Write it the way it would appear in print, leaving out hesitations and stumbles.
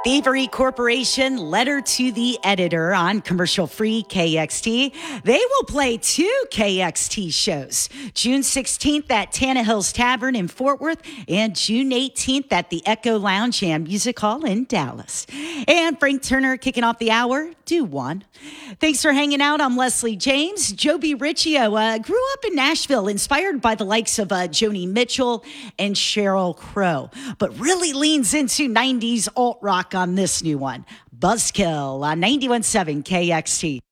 Thievery Corporation, Letter to the Editor on commercial-free KXT. They will play 2 KXT shows. June 16th at Tannehill's Tavern in Fort Worth and June 18th at the Echo Lounge and Music Hall in Dallas. And Frank Turner kicking off the hour, Do One. Thanks for hanging out. I'm Leslie James. Joby Riccio grew up in Nashville, inspired by the likes of Joni Mitchell and Sheryl Crow, but really leans into 90s alt rock on this new one. Buzzkill on 91.7 KXT.